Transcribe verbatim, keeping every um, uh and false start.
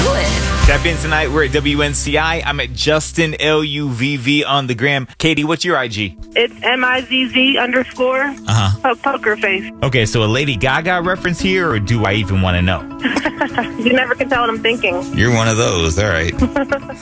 it. Tap in tonight. We're at W N C I. I'm at Justin L U V V on the gram. Katie, what's your I G? It's M I Z Z underscore Uh-huh. po- poker face. Okay, so a Lady Gaga reference here, or do I even want to know? You never can tell what I'm thinking. You're one of those. All right.